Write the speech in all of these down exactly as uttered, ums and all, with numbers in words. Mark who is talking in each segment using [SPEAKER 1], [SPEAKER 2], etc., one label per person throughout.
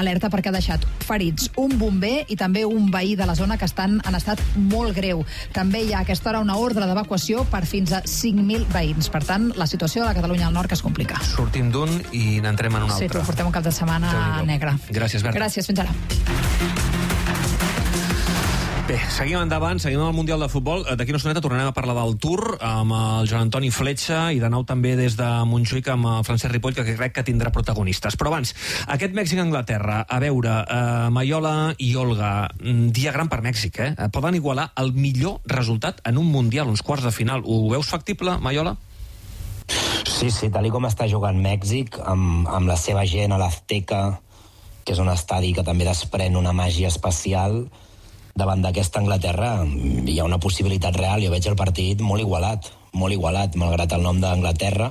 [SPEAKER 1] alerta perquè ha deixat ferits un bomber i també un veí de la zona que estan en estat molt greu. També hi ha a aquesta hora una ordre d'evacuació per fins a cinc mil veïns. Per tant, la situació de la Catalunya al nord que es complica.
[SPEAKER 2] Sortim d'un i n'entrem en un altre.
[SPEAKER 1] Sí, però portem un cap de setmana negre.
[SPEAKER 2] Gràcies, Berta.
[SPEAKER 1] Gràcies, fins ara.
[SPEAKER 2] Bé, seguim endavant, seguim amb el Mundial de Futbol. D'aquí una estoneta tornarem a parlar del Tour amb el Joan Antoni Fletxa i de nou també des de Montjuïc amb el Francesc Ripoll, que crec que tindrà protagonistes. Però abans, aquest Mèxic-Anglaterra, a veure, eh, Maiola i Olga, dia gran per Mèxic, eh? Poden igualar el millor resultat en un Mundial, uns quarts de final. Ho veus factible, Maiola?
[SPEAKER 3] Sí, sí, tal com està jugant Mèxic, amb, amb la seva gent a l'Azteca, que és un estadi que també desprèn una màgia especial, davant d'aquesta Anglaterra hi ha una possibilitat real. Jo veig el partit molt igualat, molt igualat, malgrat el nom d'Anglaterra.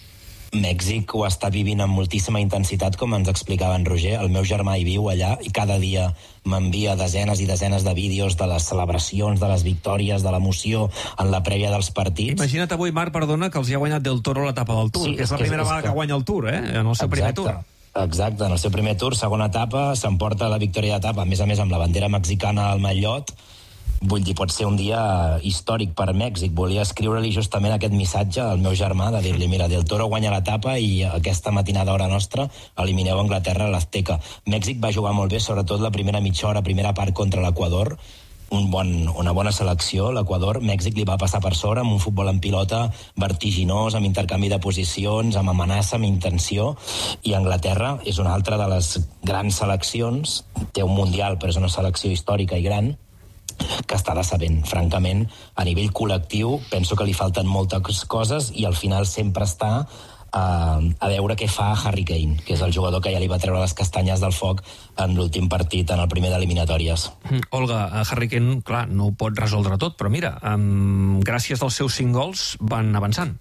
[SPEAKER 3] Mèxic ho està vivint amb moltíssima intensitat, com ens explicava en Roger. El meu germà hi viu allà i cada dia m'envia desenes i desenes de vídeos de les celebracions, de les victòries, de l'emoció en la prèvia dels partits.
[SPEAKER 2] Imagina't avui, Marc, perdona, que els hi ha guanyat Del Toro l'etapa del Tour, sí, que és la primera vegada que... que guanya el Tour, eh? En el seu Exacte. primer Tour.
[SPEAKER 3] Exacte, en el seu primer Tour, segona etapa, s'emporta la victòria d'etapa, a més a més amb la bandera mexicana al mallot. Vull dir, pot ser un dia històric per Mèxic. Volia escriure-li justament aquest missatge al meu germà, de dir-li, mira, Del Toro guanya l'etapa i aquesta matinada hora nostra elimineu Anglaterra a l'Azteca. Mèxic va jugar molt bé, sobretot la primera mitja hora, primera part contra l'Equador, un bon, una bona selecció, l'Equador. Mèxic li va passar per sobre amb un futbol en pilota vertiginós, amb intercanvi de posicions, amb amenaça, amb intenció, i Anglaterra és una altra de les grans seleccions, té un mundial però és una selecció històrica i gran, que està decebent, francament. A nivell col·lectiu penso que li falten moltes coses i al final sempre està a, a veure què fa Harry Kane, que és el jugador que ja li va treure les castanyes del foc en l'últim partit, en el primer d'eliminatòries.
[SPEAKER 2] Mm, Olga, Harry Kane, clar, no ho pot resoldre tot, però mira, um, gràcies als seus cinc gols van avançant.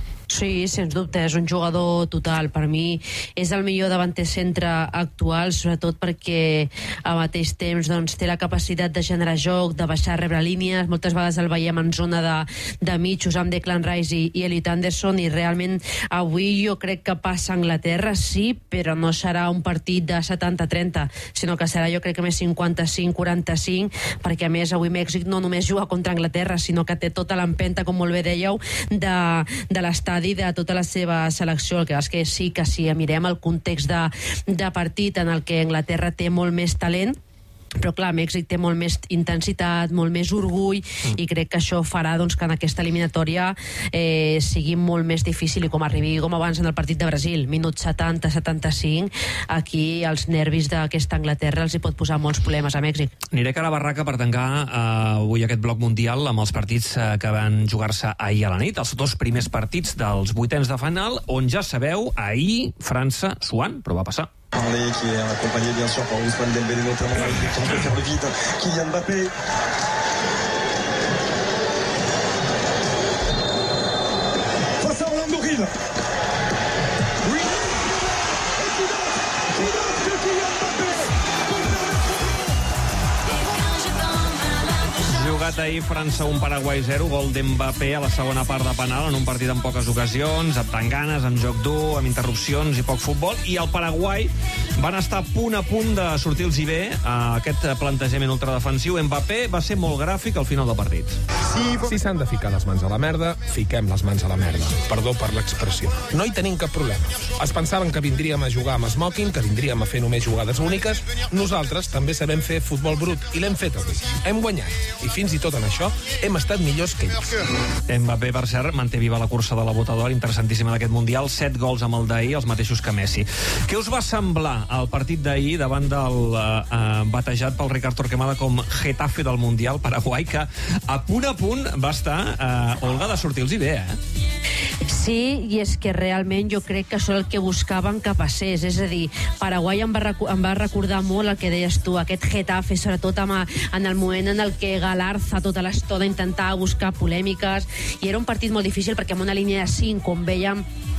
[SPEAKER 4] Sí, sens dubte, és un jugador total. Per mi és el millor davanter centre actual, sobretot perquè al mateix temps doncs, té la capacitat de generar joc, de baixar a rebre línies. Moltes vegades el veiem en zona de, de mitjos amb Declan Rice i, i Elliot Anderson, i realment avui jo crec que passa a Anglaterra, sí, però no serà un partit de setanta trenta, sinó que serà jo crec que més cinquanta-cinc quaranta-cinc, perquè a més avui Mèxic no només juga contra Anglaterra, sinó que té tota l'empenta, com molt bé dèieu, de, de l'estadi, de tota la seva selecció. El que és que sí que si mirem el context de, de partit en el que Anglaterra té molt més talent, però clar, Mèxic té molt més intensitat, molt més orgull, mm. i crec que això farà doncs, que en aquesta eliminatòria eh, sigui molt més difícil, i com arribi com abans en el partit de Brasil, minut setanta setanta-cinc, aquí els nervis d'aquesta Anglaterra els hi pot posar molts problemes a Mèxic.
[SPEAKER 2] Aniré cara a barraca per tancar eh, avui aquest bloc mundial amb els partits eh, que van jugar-se ahir a la nit, els dos primers partits dels vuitens de final, on ja sabeu, ahir França suant, però va passar.
[SPEAKER 5] Parler, qui est accompagné bien sûr par Ousmane Dembélé, notamment avec qui peut faire le vide, Kylian Mbappé. Face à Orlando Gil. Oui. Et qui note, qui note que Kylian Mbappé.
[SPEAKER 2] Jugat ahir França un Paraguai zero, gol d'Mbappé a la segona part de penal en un partit amb poques ocasions, amb tant ganes, amb joc dur, amb interrupcions i poc futbol, i el Paraguai van estar a punt a punt de sortir-los bé a aquest plantejament ultradefensiu. Mbappé va ser molt gràfic al final del partit.
[SPEAKER 6] Si s'han de ficar les mans a la merda, fiquem les mans a la merda. Perdó per l'expressió. No hi tenim cap problema. Es pensaven que vindríem a jugar amb smoking, que vindríem a fer només jugades úniques. Nosaltres també sabem fer futbol brut i l'hem fet avui. Hem guanyat. I fins i tot en això hem estat millors que ells.
[SPEAKER 2] Mbappé, per cert, manté viva la cursa de la Bota d'Or, interessantíssima d'aquest Mundial, set gols amb el d'ahir, els mateixos que Messi. Què us va semblar el partit d'ahir davant del eh, batejat pel Ricard Torquemada com Getafe del Mundial, Paraguai, que a punt a punt va estar, eh, Olga, de sortir-los bé, eh?
[SPEAKER 4] Sí, i és que realment jo crec que això és el que buscaven que passés, és a dir, Paraguai em va, em va recordar molt el que deies tu, aquest Getafe, sobretot amb, en el moment en el que Galarza tota l'estona intentava buscar polèmiques, i era un partit molt difícil perquè amb una línia de cinc, com vèiem,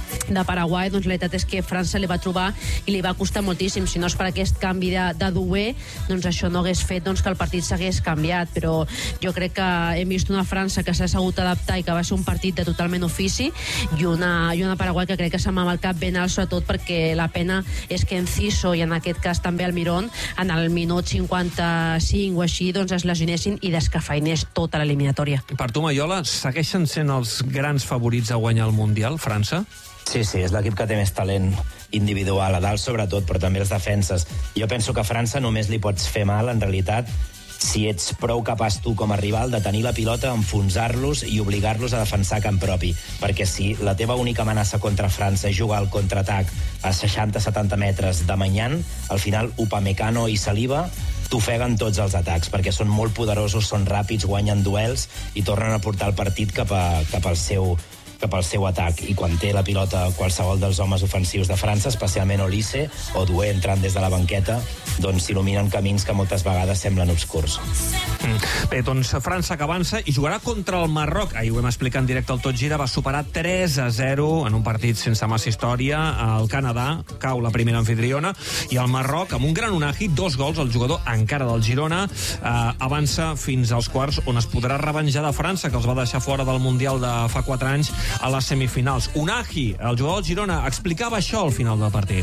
[SPEAKER 4] de Paraguai, doncs la veritat és que França li va trobar i li va costar moltíssim. Si no és per aquest canvi de, de duer, doncs això no hagués fet doncs, que el partit s'hagués canviat, però jo crec que hem vist una França que s'ha sabut adaptar i que va ser un partit de totalment ofici, i una, i una Paraguai que crec que se'm amb el cap ben alt, sobretot perquè la pena és que Enciso i en aquest cas també Almirón en el minut cinquanta-cinc o així doncs es lesionessin i descafeinés tota l'eliminatòria.
[SPEAKER 2] Per tu, Maiola, segueixen sent els grans favorits a guanyar el Mundial, França?
[SPEAKER 3] Sí, sí, és l'equip que té més talent individual, a dalt sobretot, però també les defenses. Jo penso que a França només li pots fer mal, en realitat, si ets prou capaç tu com a rival de tenir la pilota, enfonsar-los i obligar-los a defensar a camp propi. Perquè si la teva única amenaça contra França és jugar al contraatac a seixanta setanta metres de Maignan, al final Upamecano i Saliba t'ofeguen tots els atacs, perquè són molt poderosos, són ràpids, guanyen duels i tornen a portar el partit cap, a, cap al seu cap al seu atac, i quan té la pilota qualsevol dels homes ofensius de França, especialment Olise o Doué entrant des de la banqueta, doncs s'il·luminen camins que moltes vegades semblen obscurs.
[SPEAKER 2] Mm. Bé, doncs França que avança i jugarà contra el Marroc. Ahir ho vam explicar en directe al Tot Gira, va superar tres a zero en un partit sense massa història. El Canadà cau la primera anfitriona i el Marroc, amb un gran Unagi, dos gols, el jugador encara del Girona, eh, avança fins als quarts, on es podrà revenjar de França, que els va deixar fora del Mundial de fa quatre anys a les semifinals. Unagi, el jugador del Girona, explicava això al final del partit.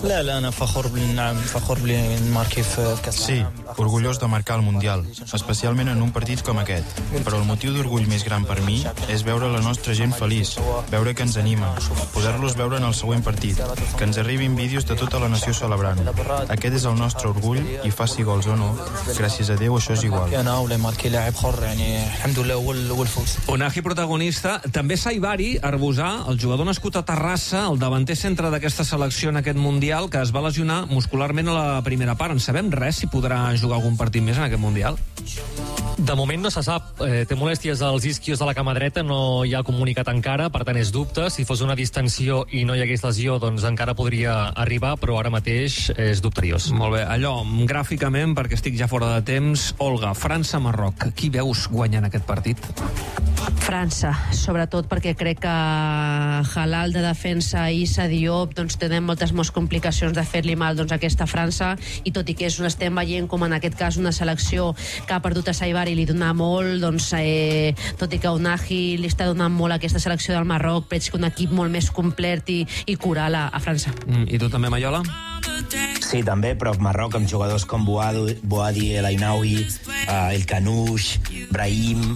[SPEAKER 7] Sí, orgullós de marcar el Mundial, especialment en un partit com aquest. Però el motiu d'orgull més gran per mi és veure la nostra gent feliç, veure que ens anima, poder-los veure en el següent partit, que ens arribin vídeos de tota la nació celebrant. Aquest és el nostre orgull i faci gols o no, gràcies a Déu això és igual.
[SPEAKER 2] Unagi protagonista, també Saibari, Arbusà, el jugador nascut a Terrassa, el davanter centre d'aquesta selecció en aquest Mundial, que es va lesionar muscularment a la primera part. En sabem res si podrà jugar algun partit més en aquest Mundial?
[SPEAKER 8] De moment no se sap. Eh, té molèsties als isquios de la cama dreta, no hi ha comunicat encara, per tant és dubte. Si fos una distensió i no hi hagués lesió, doncs encara podria arribar, però ara mateix és dubteriós.
[SPEAKER 2] Molt bé, allò, gràficament, perquè estic ja fora de temps, Olga, França-Marroc, qui veus guanyant aquest partit?
[SPEAKER 4] França, sobretot perquè crec que Halal de defensa i Issa Diop doncs tenen moltes més complicacions de fer-li mal doncs, a aquesta França, i tot i que és, estem veient com en aquest cas una selecció que ha perdut a Saibari li dona molt, doncs eh, tot i que Unagi li està donant molt a aquesta selecció del Marroc, veig que un equip molt més complet i, i coral a, a França.
[SPEAKER 2] Mm, I tu també, Maiola?
[SPEAKER 3] Sí, també, però Marroc amb jugadors com Boadi, Boadi El Ainaoui, uh, El Canouche, Brahim,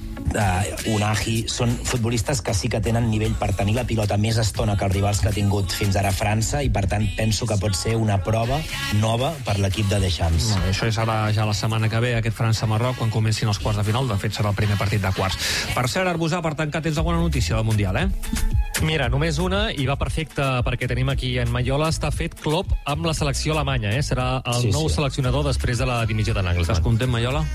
[SPEAKER 3] uh, Unagi, són futbolistes que sí que tenen nivell per tenir la pilota més estona que els rivals que ha tingut fins ara França, i per tant penso que pot ser una prova nova per l'equip de Deschamps.
[SPEAKER 2] No, això serà ja la setmana que ve, aquest França-Marroc, quan comencin els quarts de final. De fet, serà el primer partit de quarts. Per cert, Arbusà, per tant, que tens alguna notícia del Mundial, eh?
[SPEAKER 8] Mira, només una, i va perfecte perquè tenim aquí en Maiola, està fet Klopp amb la selecció alemanya, eh? Serà el
[SPEAKER 3] sí,
[SPEAKER 8] nou
[SPEAKER 3] sí.
[SPEAKER 8] seleccionador després de la dimissió de Nagelsmann.
[SPEAKER 2] Estàs content, Maiola?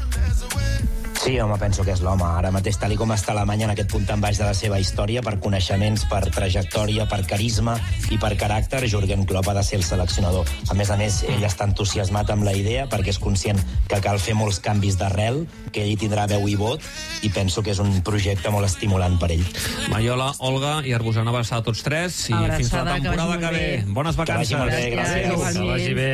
[SPEAKER 3] Sí, home, penso que és l'home. Ara mateix, tal com està Alemanya en aquest punt tan baix de la seva història, per coneixements, per trajectòria, per carisma i per caràcter, Jürgen Klopp ha de ser el seleccionador. A més a més, ell està entusiasmat amb la idea perquè és conscient que cal fer molts canvis d'arrel, que ell tindrà veu i vot, i penso que és un projecte molt estimulant per ell.
[SPEAKER 2] Maiola, Olga i Arbusà, una abraçada a tots tres, i
[SPEAKER 4] abraçada,
[SPEAKER 2] fins la temporada que, que ve. Bones vacances.
[SPEAKER 3] Que vagi molt bé, gràcies.
[SPEAKER 8] Que vagi bé.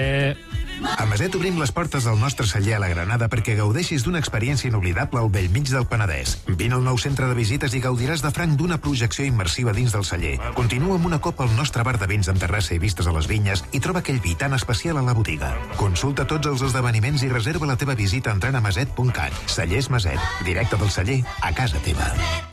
[SPEAKER 9] A Maset obrim les portes del nostre celler a la Granada perquè gaudeixis d'una experiència inoblidable al bell mig del Penedès. Vine al nou centre de visites i gaudiràs de franc d'una projecció immersiva dins del celler. Continua amb una copa al nostre bar de vins amb terrassa i vistes a les vinyes i troba aquell vi tan especial a la botiga. Consulta tots els esdeveniments i reserva la teva visita entrant a maset punt cat. Cellers Maset, directe del celler a casa teva.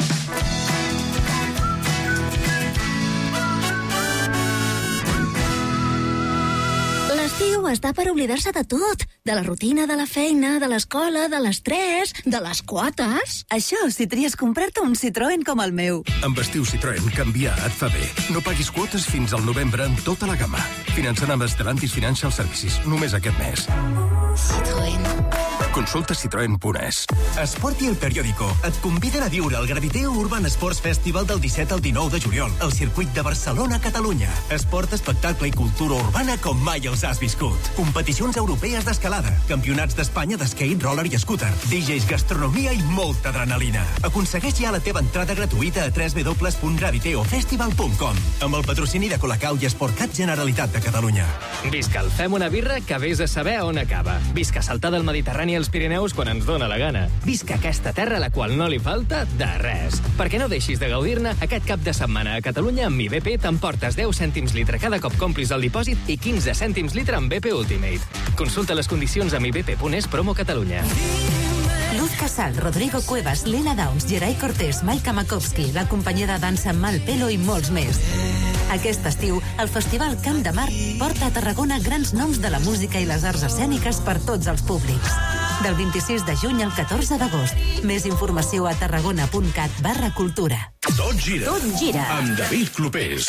[SPEAKER 10] L'estiu està per oblidar-se de tot. De la rutina, de la feina, de l'escola, de l'estrès, de les quotes.
[SPEAKER 11] Això si tries comprar-te un Citroën com el meu.
[SPEAKER 12] Amb estiu Citroën, canviar et fa bé. No paguis quotes fins al novembre en tota la gamma. Finançant amb Stellantis Financial Services. Només aquest mes.
[SPEAKER 10] Citroën.
[SPEAKER 12] Consulta citroen punt es.
[SPEAKER 13] Esport i El Periódico et conviden a viure el Graviteo Urban Sports Festival del disset al dinou de juliol al circuit de Barcelona, Catalunya. Esport, espectacle i cultura urbana com mai els has viscut. Competicions europees d'escalada, campionats d'Espanya d'skate, roller i scooter, D Js, gastronomia i molta adrenalina. Aconsegueix ja la teva entrada gratuïta a w w w punt graviteo festival punt com amb el patrocini de Colacau i Esportcat Generalitat de Catalunya.
[SPEAKER 14] Visca el Fem una birra que vés a saber on acaba. Visca saltar del Mediterrani als Pirineus quan ens dóna la gana. Visca aquesta terra a la qual no li falta de res. Perquè no deixis de gaudir-ne, aquest cap de setmana a Catalunya amb Mi B P t'emportes deu cèntims litre cada cop complis el dipòsit i quinze cèntims litre amb B P Ultimate. Consulta les condicions a mi b p punt es promo Catalunya.
[SPEAKER 15] Luz Casal, Rodrigo Cuevas, Lena Downs, Geray Cortés, Maika Makovsky, la companyia de dansa Malpelo i molts més. Aquest estiu, el Festival Camp de Mar porta a Tarragona grans noms de la música i les arts escèniques per tots els públics. Del vint-i-sis de juny al catorze d'agost. Més informació a tarragona punt cat barra cultura.
[SPEAKER 12] Tot gira.
[SPEAKER 15] Tot gira.
[SPEAKER 12] Amb David Clopés.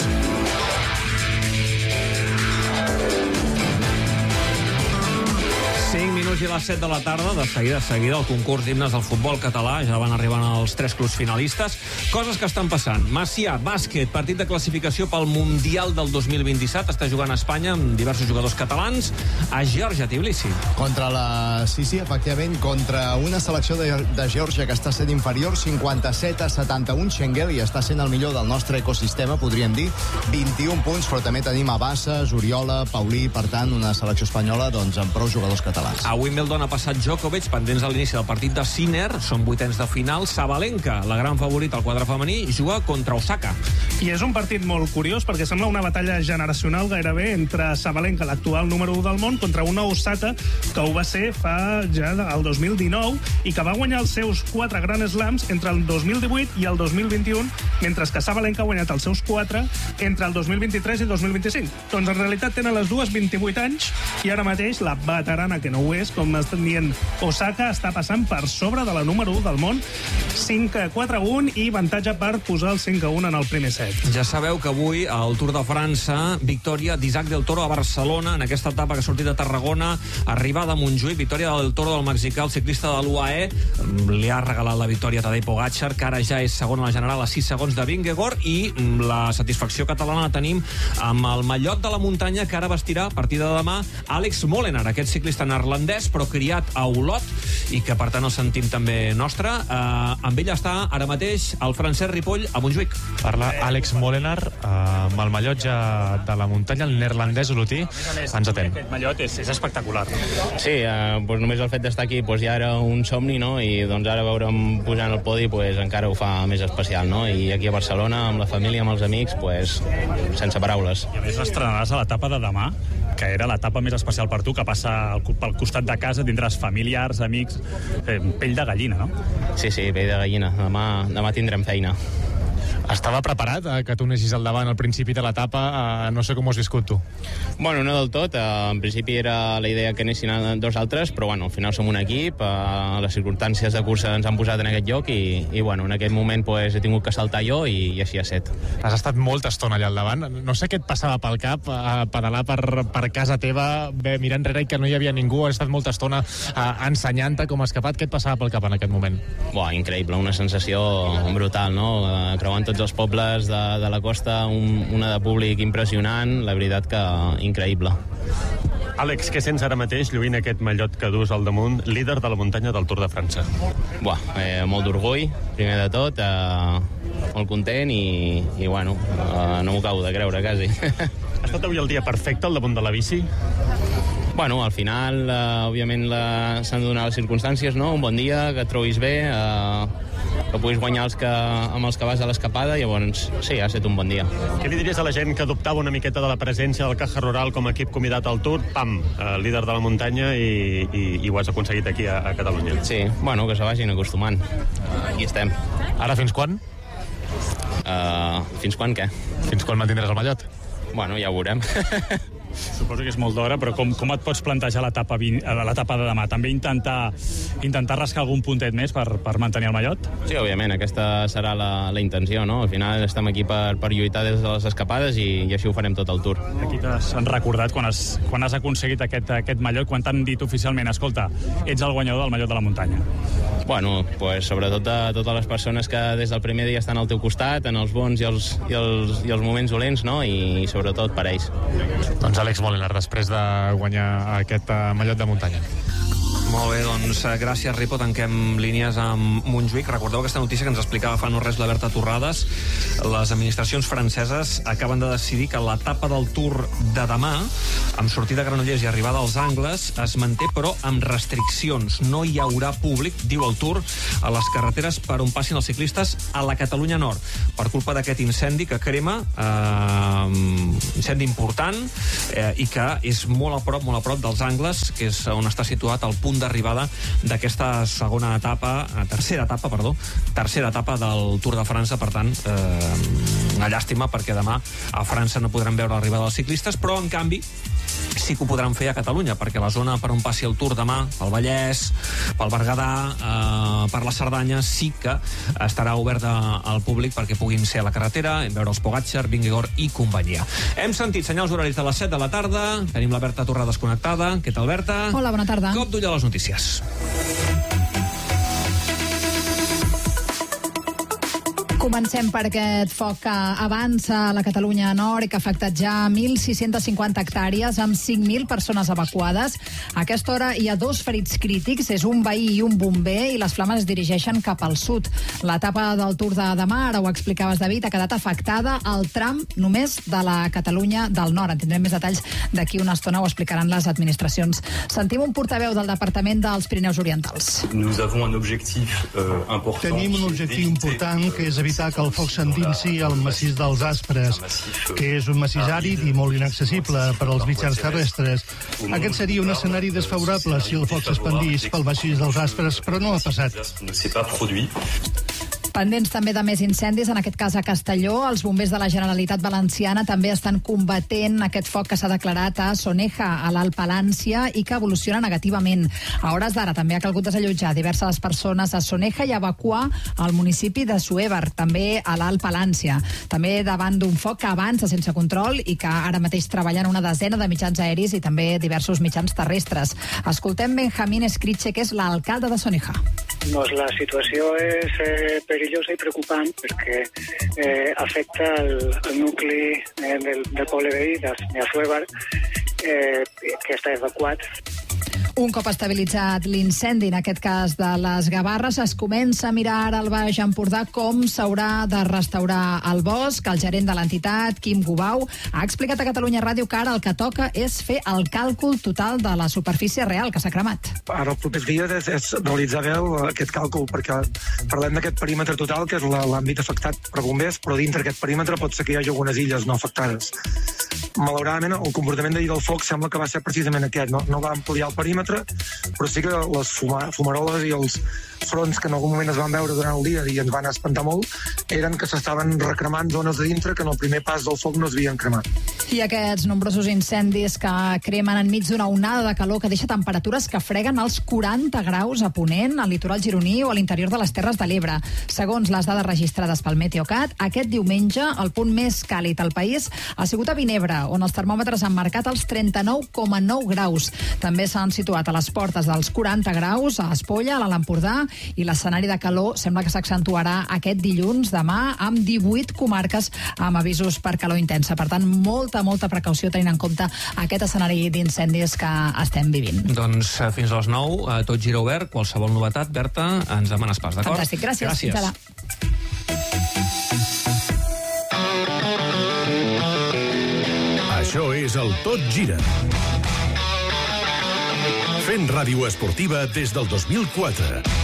[SPEAKER 2] cinc minuts i les set de la tarda, de seguida, de seguida, el concurs d'himnes del futbol català. Ja van arribant els tres clubs finalistes. Coses que estan passant. Macià, bàsquet, partit de classificació pel Mundial del dos mil vint-i-set. Està jugant a Espanya amb diversos jugadors catalans. A Geòrgia, Tbilisi.
[SPEAKER 16] Contra la... Sí, sí, efectivament, contra una selecció de, de Geòrgia que està sent inferior, cinquanta-set a setanta-un. Schengeli està sent el millor del nostre ecosistema, podríem dir. vint-i-un punts, però també tenim a Bassas, Oriola, Paulí, per tant, una selecció espanyola doncs, amb prou jugadors catalans.
[SPEAKER 2] A Wimbledon ha passat Djokovic, pendents a l'inici del partit de Sinner, són vuitens de final. Sabalenka, la gran favorita al quadre femení, juga contra Osaka.
[SPEAKER 17] I és un partit molt curiós perquè sembla una batalla generacional gairebé entre Sabalenka, l'actual número u del món, contra una Osaka que ho va ser fa ja el dos mil dinou i que va guanyar els seus quatre Grand Slams entre el dos mil divuit i el dos mil vint-i-un, mentre que Sabalenka ha guanyat els seus quatre entre el dos mil vint-i-tres i el dos mil vint-i-cinc. Doncs en realitat tenen les dues vint-i-vuit anys i ara mateix la veterana, que no ho és, com estan dient, Osaka està passant per sobre de la número u del món, cinc a quatre a un, i avantatge per posar el cinc a un en el primer set.
[SPEAKER 2] Ja sabeu que avui al Tour de França, victòria d'Isaac del Toro a Barcelona, en aquesta etapa que ha sortit de Tarragona, arribada a Montjuïc, victòria del Toro del mexicà, el ciclista de l'U A E, li ha regalat la victòria a Tadej Pogačar, que ara ja és segon a la general a sis segons de Vingegaard, i la satisfacció catalana la tenim amb el mallot de la muntanya que ara vestirà, a partir de demà, Àlex Molenaar, aquest ciclista neerlandès, però criat a Olot, i que per tant el sentim també nostre. Eh, amb ell està ara mateix el Francesc Ripoll a Montjuïc.
[SPEAKER 18] Parla Àlex Molenaar, eh, amb el mallot ja de la muntanya, el neerlandès olotí, ens atén.
[SPEAKER 19] Aquest mallot és, és espectacular.
[SPEAKER 20] Sí, eh, doncs només el fet d'estar aquí doncs ja era un somni, no? I doncs ara veure'm pujant al podi doncs encara ho fa més especial, no? I aquí a Barcelona, amb la família, amb els amics, doncs sense paraules.
[SPEAKER 19] I a més l'estrenaràs a l'etapa de demà, que era l'etapa més especial per tu, que passa pel costat de casa, tindràs familiars, amics, eh, pell de gallina, no?
[SPEAKER 20] Sí, sí, pell de gallina. Demà, demà tindrem feina.
[SPEAKER 18] Estava preparat eh, que tu anessis al davant al principi de l'etapa? Eh, no sé com ho has viscut tu.
[SPEAKER 20] Bueno, no del tot. Eh, en principi era la idea que anessin dos altres, però bueno, al final som un equip, eh, les circumstàncies de cursa ens han posat en aquest lloc i, i bueno, en aquest moment pues, he tingut que saltar jo i, i així ha set.
[SPEAKER 18] Has estat molta estona allà al davant. No sé què et passava pel cap, eh, pedalar per, per casa teva, bé, mirar enrere i que no hi havia ningú, has estat molta estona eh, ensenyant-te com has escapat. Què et passava pel cap en aquest moment?
[SPEAKER 20] Buah, increïble, una sensació brutal, no? Eh, creuant tots els pobles de, de la costa, un, una de públic impressionant, la veritat que increïble.
[SPEAKER 19] Àlex, què sents ara mateix lluint aquest mallot que dus al damunt, líder de la muntanya del Tour de França?
[SPEAKER 20] Buah, eh, molt d'orgull, primer de tot, eh, molt content i, i bueno, eh, no m'ho acabo de creure, quasi.
[SPEAKER 19] Ha estat avui el dia perfecte al damunt de la bici?
[SPEAKER 20] Bueno, al final, eh, òbviament, s'han de donar les circumstàncies, no? Un bon dia, que et trobis bé, eh, que puguis guanyar els que, amb els que vas a l'escapada, llavors, sí, ha estat un bon dia.
[SPEAKER 19] Què li diries a la gent que dubtava una miqueta de la presència del Caja Rural com a equip convidat al Tour? Pam, eh, líder de la muntanya i, i, i ho has aconseguit aquí a, a Catalunya.
[SPEAKER 20] Sí, bueno, que se vagin acostumant. Aquí estem.
[SPEAKER 18] Ara fins quan?
[SPEAKER 20] Uh, fins quan què?
[SPEAKER 18] Fins quan mantindràs el mallot?
[SPEAKER 20] Bueno, ja ho veurem.
[SPEAKER 21] Suposo que és molt d'hora, però com, com et pots plantejar l'etapa l'etapa de demà? També intentar, intentar rascar algun puntet més per, per mantenir el mallot?
[SPEAKER 20] Sí, òbviament, aquesta serà la, la intenció, no? Al final estem aquí per, per lluitar des de les escapades i, i així ho farem tot el Tour.
[SPEAKER 21] Aquí t'has recordat quan has, quan has aconseguit aquest, aquest mallot, quan t'han dit oficialment, escolta, ets el guanyador del mallot de la muntanya?
[SPEAKER 20] Bueno, pues, sobretot de totes les persones que des del primer dia estan al teu costat, en els bons i els, i els, i els moments dolents, no? I sobretot per ells.
[SPEAKER 18] Doncs Àlex Molinar, després de guanyar aquest uh, mallot de muntanya.
[SPEAKER 2] Molt bé, doncs gràcies, Ripo. Tanquem línies amb Montjuïc. Recordeu aquesta notícia que ens explicava fa no res la Berta Torrades. Les administracions franceses acaben de decidir que l'etapa del Tour de demà, amb sortida a Granollers i arribada als Angles, es manté però amb restriccions. No hi haurà públic, diu el Tour, a les carreteres per on passin els ciclistes a la Catalunya Nord, per culpa d'aquest incendi que crema, eh, incendi important, eh, i que és molt a prop, molt a prop dels Angles, que és on està situat el punt d'arribada d'aquesta segona etapa, tercera etapa, perdó, tercera etapa del Tour de França. Per tant, eh, una llàstima, perquè demà a França no podran veure l'arribada dels ciclistes, però en canvi sí que ho podran fer a Catalunya, perquè la zona per on passi el Tour demà, pel Vallès, pel Berguedà, eh, per la Cerdanya, sí que estarà oberta al públic perquè puguin ser a la carretera, veure els Pogačar, Vingegaard i companyia. Hem sentit senyals horaris de les set de la tarda, tenim la Berta Torrades connectada. Què tal, Berta?
[SPEAKER 1] Hola, bona tarda.
[SPEAKER 2] Cop d'ull a les notícies.
[SPEAKER 1] Comencem per aquest foc que avança a la Catalunya Nord i que ha afectat ja mil sis-cents cinquanta hectàrees amb cinc mil persones evacuades. A aquesta hora hi ha dos ferits crítics, és un veí i un bomber, i les flames es dirigeixen cap al sud. L'etapa del Tour de demà, ara ho explicaves, David, ha quedat afectada al tram només de la Catalunya del Nord. En tindrem més detalls d'aquí una estona, ho explicaran les administracions. Sentim un portaveu del Departament dels Pirineus Orientals.
[SPEAKER 22] Nous avons un objectif euh, important.
[SPEAKER 23] Tenim un objectiu important, que és evitar que el foc s'endinsi al massís dels Aspres, que és un massís àrid i molt inaccessible per als mitjans terrestres. Aquest seria un escenari desfavorable si el foc s'expandís pel massís dels Aspres, però no ha passat.
[SPEAKER 1] Pendents també de més incendis, en aquest cas a Castelló. Els bombers de la Generalitat Valenciana també estan combatent aquest foc que s'ha declarat a Soneja, a l'Alt Palància, i que evoluciona negativament. A hores d'ara també ha calgut desallotjar diverses persones a Soneja i evacuar al municipi de Suévar, també a l'Alt Palància. També davant d'un foc que avança sense control i que ara mateix treballen una desena de mitjans aeris i també diversos mitjans terrestres. Escoltem Benjamín Escriche, que és l'alcalde de Soneja.
[SPEAKER 24] Doncs la situació és eh, perillosa i preocupant perquè eh, afecta el, el nucli eh, del, del poble veí de, de Suévar, eh, que està evacuat.
[SPEAKER 1] Un cop estabilitzat l'incendi, en aquest cas de les Gavarres, es comença a mirar al Baix Empordà com s'haurà de restaurar el bosc. El gerent de l'entitat, Quim Gubau, ha explicat a Catalunya Ràdio que ara el que toca és fer el càlcul total de la superfície real que s'ha cremat.
[SPEAKER 25] Ara, els propers dies, és, és realitzar bé aquest càlcul, perquè parlem d'aquest perímetre total, que és l'àmbit afectat per bombers, però dintre aquest perímetre pot ser que hi hagi algunes illes no afectades. Malauradament, el comportament d'ahir del foc sembla que va ser precisament aquest. No, no va ampliar el perímetre, però sí que les fuma, fumaroles i els fronts que en algun moment es van veure durant el dia i ens van espantar molt, eren que s'estaven recremant zones de dintre que en el primer pas del foc no es havien cremat.
[SPEAKER 1] I aquests nombrosos incendis que cremen enmig d'una onada de calor que deixa temperatures que freguen els quaranta graus a Ponent, al litoral gironí o a l'interior de les Terres de l'Ebre. Segons les dades registrades pel Meteocat, aquest diumenge el punt més càlid al país ha sigut a Vinebre, on els termòmetres han marcat els trenta-nou coma nou graus. També s'han situat a les portes dels quaranta graus a Espolla, a l'Alt Empordà, i l'escenari de calor sembla que s'accentuarà aquest dilluns, demà, amb divuit comarques amb avisos per calor intensa. Per tant, molta, molta precaució tenint en compte aquest escenari d'incendis que estem vivint.
[SPEAKER 2] Doncs fins a les nou, tot gira obert. Qualsevol novetat, Berta, ens demanes pas, d'acord?
[SPEAKER 1] Fantàstic, gràcies. Gràcies.
[SPEAKER 12] Això és el Tot Gira. Fent ràdio esportiva des del dos mil quatre.